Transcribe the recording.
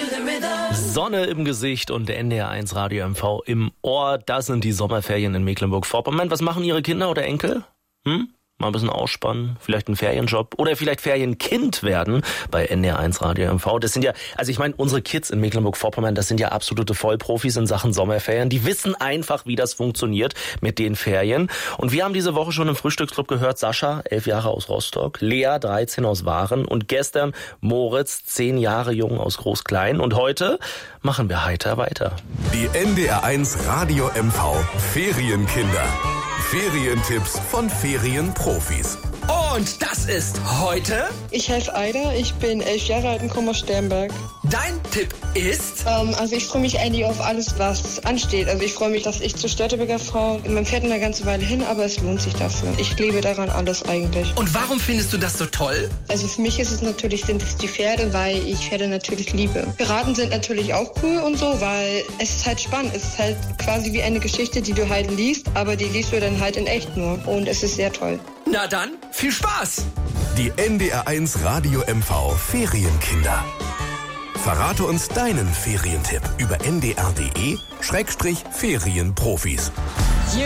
Sonne im Gesicht und NDR1 Radio MV im Ohr. Das sind die Sommerferien in Mecklenburg-Vorpommern. Was machen Ihre Kinder oder Enkel? Mal ein bisschen ausspannen, vielleicht einen Ferienjob oder vielleicht Ferienkind werden bei NDR1 Radio MV. Das sind ja, also ich meine, unsere Kids in Mecklenburg-Vorpommern, das sind ja absolute Vollprofis in Sachen Sommerferien. Die wissen einfach, wie das funktioniert mit den Ferien. Und wir haben diese Woche schon im Frühstücksclub gehört, Sascha, 11 Jahre aus Rostock, Lea, 13 aus Waren und gestern Moritz, 10 Jahre jung aus Groß-Klein. Und heute machen wir heiter weiter. Die NDR1 Radio MV Ferienkinder. Ferientipps von Ferienprofis. Und das ist heute... Ich heiße Aida, ich bin 11 Jahre alt und komme aus Sternberg. Dein Tipp ist... Also ich freue mich eigentlich auf alles, was ansteht. Also ich freue mich, dass ich zur Störtebeker fahre. Man fährt eine ganze Weile hin, aber es lohnt sich dafür. Ich liebe daran alles eigentlich. Und warum findest du das so toll? Also für mich ist es natürlich, sind es die Pferde, weil ich Pferde natürlich liebe. Piraten sind natürlich auch cool und so, weil es ist halt spannend. Es ist halt quasi wie eine Geschichte, die du halt liest, aber die liest du dann halt in echt nur. Und es ist sehr toll. Na dann, viel Spaß! Die NDR1 Radio MV Ferienkinder. Verrate uns deinen Ferientipp über ndr.de/Ferienprofis.